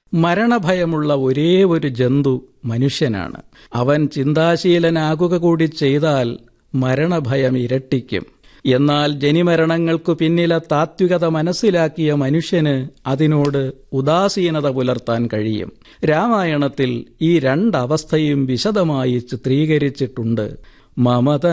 മരണഭയമുള്ള ഒരേ ഒരു ജന്തു മനുഷ്യനാണ്. അവൻ ചിന്താശീലനാകുക കൂടി ചെയ്താൽ മരണഭയം ഇരട്ടിക്കും. എന്നാൽ ജനിമരണങ്ങൾക്കു പിന്നിലെ താത്വികത മനസ്സിലാക്കിയ മനുഷ്യന് അതിനോട് ഉദാസീനത പുലർത്താൻ കഴിയും. രാമായണത്തിൽ ഈ രണ്ടവസ്ഥയും വിശദമായി ചിത്രീകരിച്ചിട്ടുണ്ട്. മമത